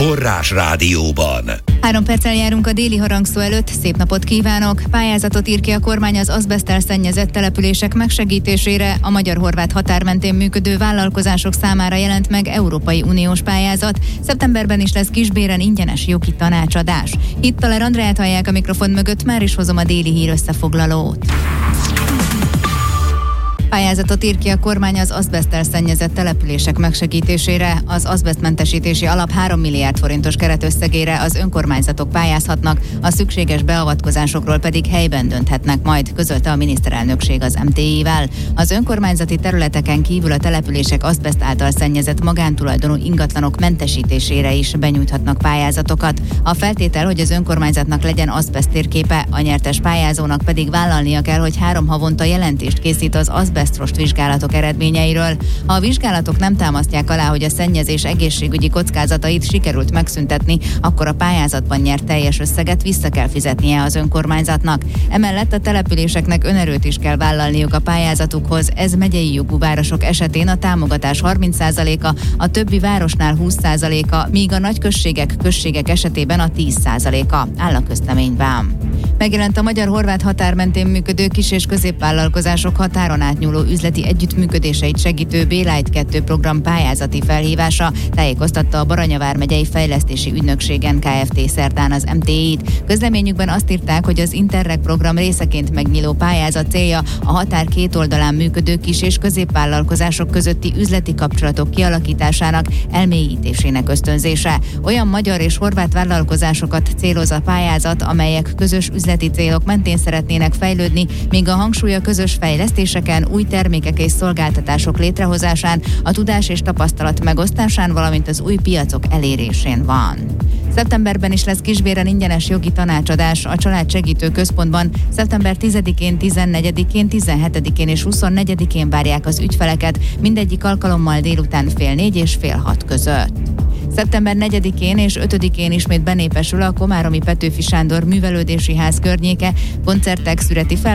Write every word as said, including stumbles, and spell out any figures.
Forrás Rádióban. Három perccel járunk a déli harangszó előtt. Szép napot kívánok! Pályázatot ír ki a kormány az azbeszttel szennyezett települések megsegítésére. A magyar-horvát határ mentén működő vállalkozások számára jelent meg Európai Uniós pályázat. Szeptemberben is lesz Kisbéren ingyenes jogi tanácsadás. Itt Taler Andreát hallják a mikrofon mögött, már is hozom a déli hír összefoglalót. Pályázatot ír ki a kormány az azbeszttel szennyezett települések megsegítésére. Az azbesztmentesítési alap három milliárd forintos keretösszegére az önkormányzatok pályázhatnak, a szükséges beavatkozásokról pedig helyben dönthetnek majd, közölte a miniszterelnökség az em té i-vel. Az önkormányzati területeken kívül a települések azbeszt által szennyezett magántulajdonú ingatlanok mentesítésére is benyújthatnak pályázatokat. A feltétel, hogy az önkormányzatnak legyen azbeszt térképe, a nyertes pályázónak pedig vállalnia kell, hogy három havonta jelentést készít az azbeszt azbesztrost vizsgálatok eredményeiről. Ha a vizsgálatok nem támasztják alá, hogy a szennyezés egészségügyi kockázatait sikerült megszüntetni, akkor a pályázatban nyert teljes összeget vissza kell fizetnie az önkormányzatnak. Emellett a településeknek önerőt is kell vállalniuk a pályázatukhoz. Ez megyei jogú városok esetén a támogatás harminc százaléka, a többi városnál húsz százaléka, míg a nagyközségek, községek esetében a tíz százaléka, áll a közleményben. Megjelent a magyar-horvát határ mentén működő kis- és középvállalkozások határon átnyúló üzleti együttműködéseit segítő B-Light kettő program pályázati felhívása, tájékoztatta a Baranya vármegyei fejlesztési ügynökségen Kft. Szerdán az em té i-t. Közleményükben azt írták, hogy az Interreg program részeként megnyíló pályázat célja a határ két oldalán működő kis- és középvállalkozások közötti üzleti kapcsolatok kialakításának, elmélyítésének ösztönzése. Olyan magyar és horvát vállalkozásokat céloz a pályázat, amelyek közös üzleti célok mentén szeretnének fejlődni, míg a hangsúly a közös fejlesztéseken, új termékek és szolgáltatások létrehozásán, a tudás és tapasztalat megosztásán, valamint az új piacok elérésén van. Szeptemberben is lesz Kisbéren ingyenes jogi tanácsadás a Családsegítő Központban. Szeptember tizedikén, tizennegyedikén, tizenhetedikén és huszonnegyedikén várják az ügyfeleket, mindegyik alkalommal délután fél négy és fél hat között. Szeptember negyedikén és ötödikén ismét benépesül a komáromi Petőfi Sándor Művelődési Ház környéke, koncertek, szüreti fel